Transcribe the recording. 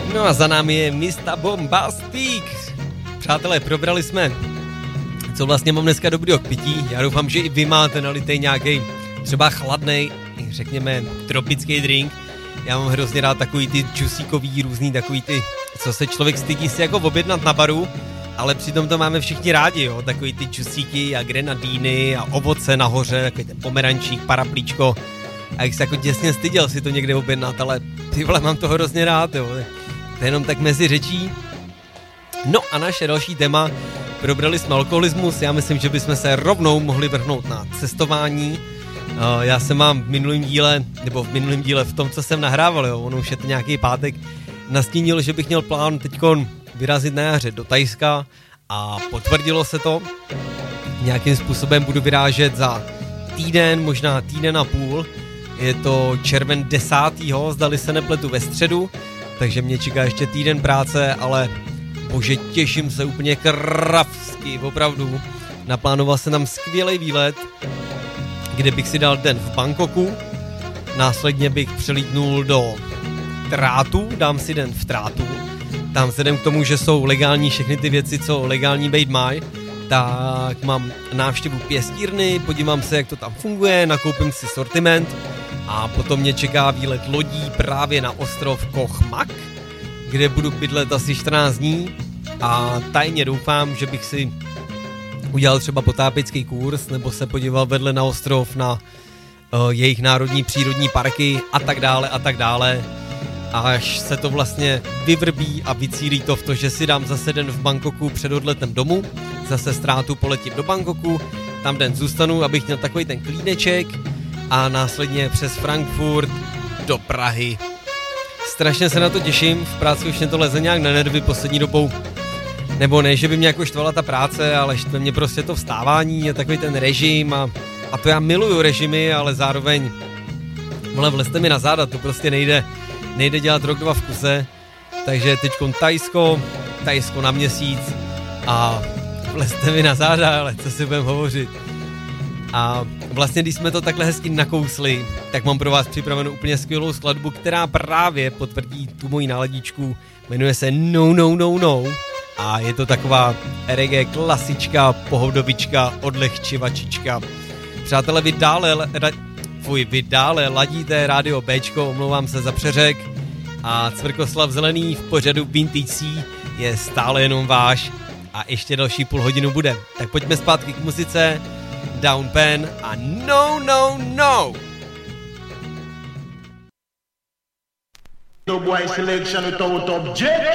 No a za námi je Mr. Bombastic. Přátelé, probrali jsme, co vlastně mám dneska dobrýho k pití. Já doufám, že i vy máte nalitej nějaký třeba chladnej, řekněme, tropický drink. Já mám hrozně rád takový ty džusíkový, různý takový ty, co se člověk stydí si jako objednat na baru, ale přitom to máme všichni rádi, jo, takový ty džusíky a grenadíny a ovoce nahoře, takový ten pomerančík, paraplíčko. A jak se jako těsně styděl si to někde objednat, ale ty vole, mám to hrozně rád, jo. To je jenom tak mezi řečí. No a naše další téma, probrali jsme alkoholismus, já myslím, že bychom se rovnou mohli vrhnout na cestování. Já jsem vám v minulém díle, v tom, co jsem nahrával, jo, ono už je to nějaký pátek, nastínil, že bych měl plán teďkon vyrazit na jaře do Thajska a potvrdilo se to. Nějakým způsobem budu vyrážet za týden, možná týden a půl. Je to červen 10. zdali se nepletu ve středu, takže mě čeká ještě týden práce, ale bože, těším se úplně kravsky, opravdu. Naplánoval jsem tam skvělý výlet, kde bych si dal den v Bangkoku, následně bych přelítnul do Trátu, dám si den v Trátu. Tam vzhledem k tomu, že jsou legální všechny ty věci, co legální být mají, tak mám návštěvu pěstírny, podívám se, jak to tam funguje, nakoupím si sortiment a potom mě čeká výlet lodí právě na ostrov Koh Mak, kde budu bydlet asi 14 dní a tajně doufám, že bych si udělal třeba potápěcký kurz nebo se podíval vedle na ostrov na jejich národní přírodní parky a tak dále. Až se to vlastně vyvrbí a vycílí to v to, že si dám zase den v Bangkoku před odletem domů, zase z Trátu poletím do Bangkoku, tam den zůstanu, abych měl takový ten klíneček a následně přes Frankfurt do Prahy. Strašně se na to těším, v práci už mě to leze nějak na nervy poslední dobou, nebo ne, že by mě jako štvala ta práce, ale štve mě prostě to vstávání a takový ten režim a to já miluju režimy, ale zároveň vlezte mi na záda, to prostě nejde dělat rok, dva v kuse, takže teďkon Thajsko na měsíc a vlezte mi na záda, ale co si budem hovořit. A vlastně, když jsme to takhle hezky nakousli, tak mám pro vás připravenou úplně skvělou skladbu, která právě potvrdí tu moji náladičku, jmenuje se No a je to taková reggae klasička, pohodovička, odlehčivačička. Přátelé, vy dále ladíte rádio Bčko, omlouvám se za přeřek a Cvrkoslav Zelený v pořadu Vintage C je stále jenom váš a ještě další půl hodinu bude. Tak pojďme zpátky k muzice, Down Pen a No. No boy selection without objection.